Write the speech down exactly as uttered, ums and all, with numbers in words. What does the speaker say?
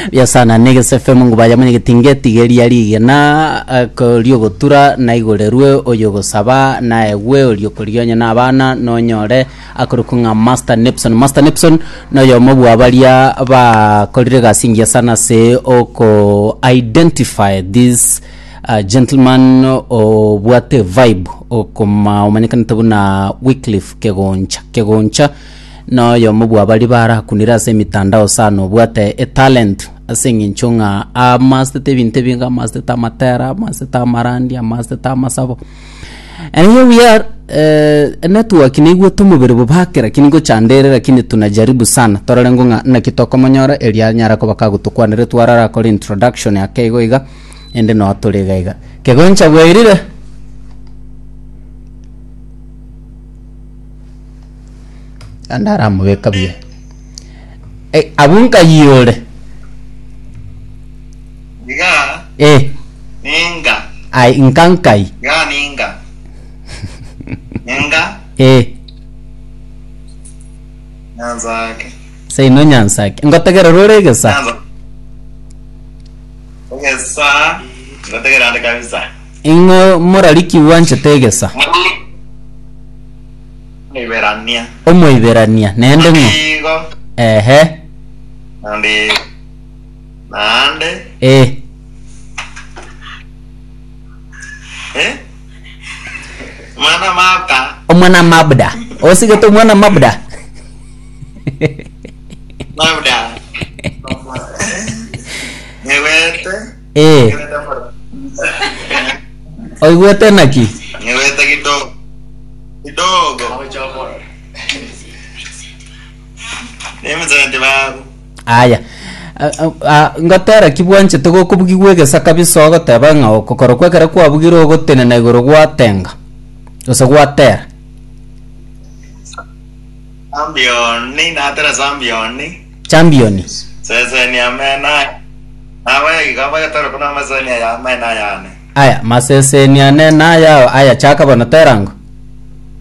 ya sana nege sefe mungu baya mwenye tingeti geri yari na ko lyo gotura na igorerwe oyo gosaba na ewe olyo kolyonya na abana no nyore akurukunga Master Nipson Master Nipson no yo mobu abalia ba kolire gasingia sana se oko identify this uh, gentleman o buate vibe o koma umanikana tabuna Wycliffe Kegoncha Kegoncha no yo mobu abali bara kunira se mitandao sana buate a talent asingin chunga a master tebinte binga master tamatera master tamarandi master tamasabo. And here we are uh, network ni gwe tumubere bubakera kinigo chandere lakini tunajaribu sana toralengo nga na kitoko monyora elia nyara ko bakagutukwanire twarara ko introduction ya kego iga ende no atorega iga Kegoncha bwerire andara mubeka biye eh abunka yiyore Diga. Eh. Ninga. Ai inkankai. Ga ninga. Ninga. Eh. Nyanzake. Sei no nyansake. Ngotegera rorege sa. Nyanza. Ogesa. Ngotegera ande kabisa. Ingo moraliki wanje tegesa. Iberania. Omo iberania. Nende ngo. Igo. Ehe. Ande. Nande. Eh. Eh? Mana mabda. Omwana mabda. Osige to mwana mabda. Mabda. Newete. Eh. Newete por. Oigwete naki. Newete kidogo. Kidogo. Nimezende babu. Aya. Ngotera kibwanche to gokubugigwege sakabisa ogoteba nga okokoro kwekere kwabugiro ogotene na igoro gwatenga ose gwatera Champion ni natera champion ni champion sasa ni amena awe kama yatara kuna masani ya amena yani aya masese ni anena ya aya chaka bana terango